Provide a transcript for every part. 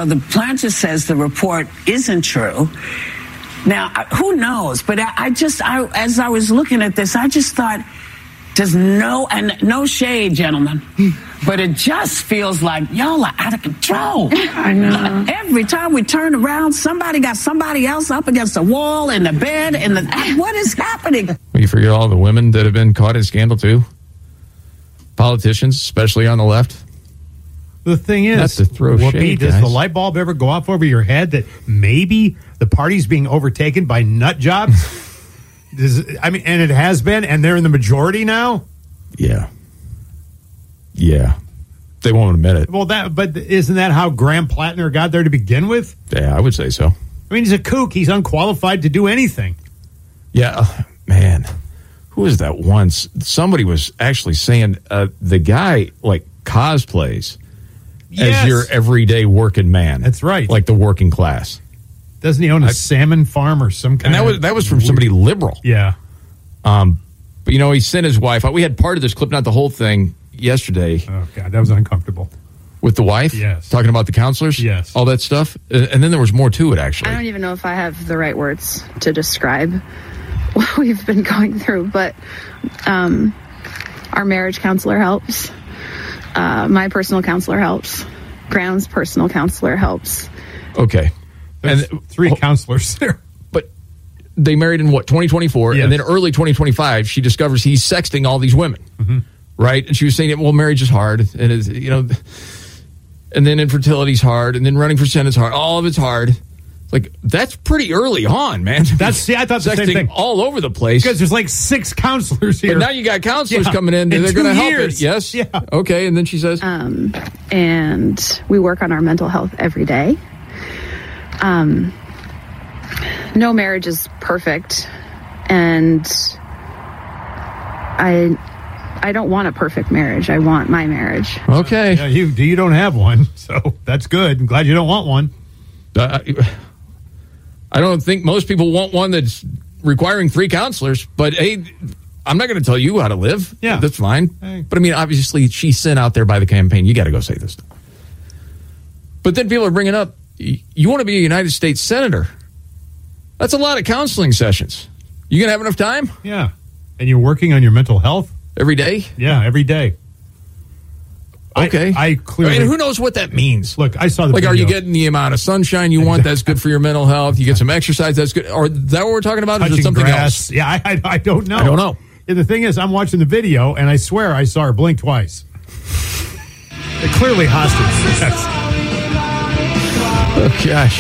So the plaintiff says the report isn't true. Now, who knows? But as I was looking at this, I just thought, no shade, gentlemen, but it just feels like y'all are out of control. I know. Every time we turn around, somebody got somebody else up against the wall, in the bed, what is happening? Well, you forget all the women that have been caught in scandal, too? Politicians, especially on the left. The thing is, not to throw shade, does the light bulb ever go off over your head that maybe the party's being overtaken by nut jobs? And it has been, and they're in the majority now? Yeah. They won't admit it. Well, but isn't that how Graham Plattner got there to begin with? Yeah, I would say so. I mean, he's a kook. He's unqualified to do anything. Yeah, man. Who was that once? Somebody was actually saying the guy, cosplays as your everyday working man. That's right. Like the working class. Doesn't he own a salmon farm or some kind of... And that was from somebody liberal. Yeah. But, he sent his wife out. We had part of this clip, not the whole thing, yesterday. Oh, God, that was uncomfortable. With the wife? Yes. Talking about the counselors? Yes. All that stuff? And then there was more to it, actually. I don't even know if I have the right words to describe what we've been going through, but our marriage counselor helps. My personal counselor helps. Graham's personal counselor helps. Okay. There's 3 counselors there. But they married in, 2024? Yes. And then early 2025, she discovers he's sexting all these women. Mm-hmm. Right? And she was saying, well, marriage is hard. And, and then infertility's hard. And then running for Senate's hard. All of it's hard. That's pretty early on, man. I thought the same thing. All over the place. Because there's 6 counselors here. But now you got counselors coming in. They're going to help it. Yes? Yeah. Okay. And then she says... And we work on our mental health every day. No marriage is perfect, and I don't want a perfect marriage. I want my marriage. Okay. Yeah, you don't have one, so that's good. I'm glad you don't want one. I don't think most people want one that's requiring 3 counselors, but hey, I'm not going to tell you how to live. Yeah. That's fine. Hey. But obviously she's sent out there by the campaign. You got to go say this stuff. But then people are bringing up, you want to be a United States Senator. That's a lot of counseling sessions. You going to have enough time? Yeah. And you're working on your mental health? Every day? Yeah, every day. Okay. I clearly... who knows what that means? Look, I saw the video. Are you getting the amount of sunshine you want? That's good for your mental health. You get some exercise. That's good. Or is that what we're talking about? Or is it something else? Yeah, I don't know. I don't know. And the thing is, I'm watching the video, and I swear I saw her blink twice. They're clearly hostage. Yes. Oh, gosh.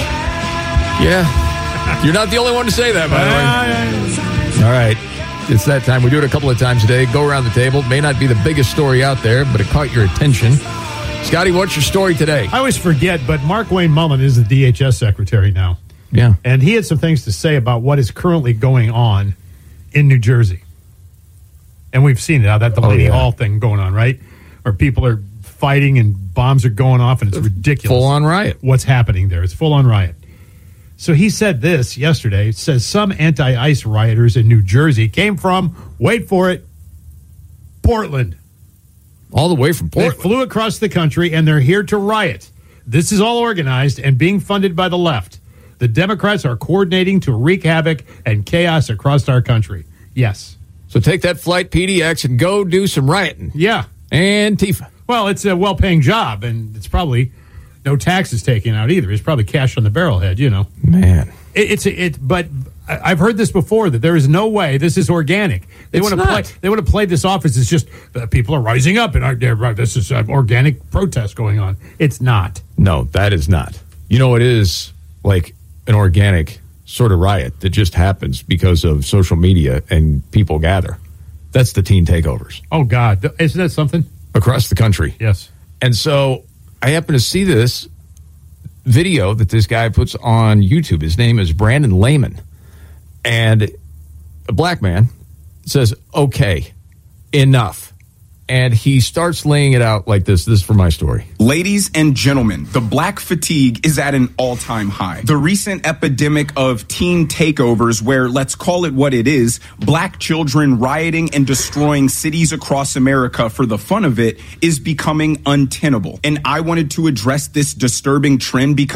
Yeah. You're not the only one to say that, by the way. All right. It's that time. We do it a couple of times a day. Go around the table. May not be the biggest story out there, but it caught your attention. Scotty, what's your story today? I always forget, but Mark Wayne Mullen is the DHS secretary now. Yeah. And he had some things to say about what is currently going on in New Jersey. And we've seen it, that Delaney Hall thing going on, right? Where people are fighting and bombs are going off, and it's ridiculous. Full-on riot. What's happening there? It's full-on riot. So he said this yesterday. It says some anti-ICE rioters in New Jersey came from, wait for it, Portland. All the way from Portland. They flew across the country, and they're here to riot. This is all organized and being funded by the left. The Democrats are coordinating to wreak havoc and chaos across our country. Yes. So take that flight PDX and go do some rioting. Yeah. Antifa. Well, it's a well-paying job, and it's probably no taxes taken out either. It's probably cash on the barrelhead, you know. Man. But I've heard this before, that there is no way this is organic. They want to play this off as it's just people are rising up and this is an organic protest going on. It's not. No, that is not. You know, it is like an organic sort of riot that just happens because of social media and people gather. That's the teen takeovers. Oh, God. Isn't that something? Across the country. Yes. And so I happen to see this video that this guy puts on YouTube. His name is Brandon Lehman. And a black man says, okay, enough. And he starts laying it out like this. This is for my story. Ladies and gentlemen, the black fatigue is at an all-time high. The recent epidemic of teen takeovers, where, let's call it what it is, black children rioting and destroying cities across America for the fun of it, is becoming untenable. And I wanted to address this disturbing trend because